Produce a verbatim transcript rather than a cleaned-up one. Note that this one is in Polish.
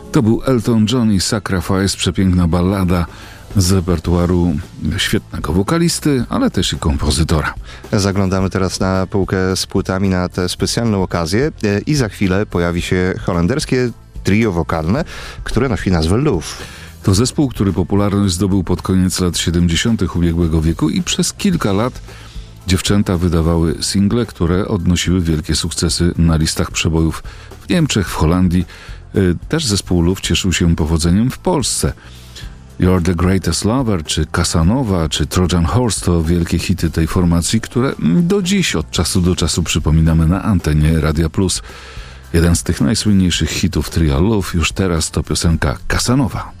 To był Elton John i Sacrifice, przepiękna ballada z repertuaru świetnego wokalisty, ale też i kompozytora. Zaglądamy teraz na półkę z płytami na tę specjalną okazję i za chwilę pojawi się holenderskie trio wokalne, które nosi nazwę Luf. To zespół, który popularność zdobył pod koniec lat siedemdziesiątych ubiegłego wieku i przez kilka lat dziewczęta wydawały single, które odnosiły wielkie sukcesy na listach przebojów w Niemczech, w Holandii. Też zespół Luf cieszył się powodzeniem w Polsce. You're the Greatest Lover, czy Casanova, czy Trojan Horse to wielkie hity tej formacji, które do dziś od czasu do czasu przypominamy na antenie Radia Plus. Jeden z tych najsłynniejszych hitów tria Luf już teraz to piosenka Casanova.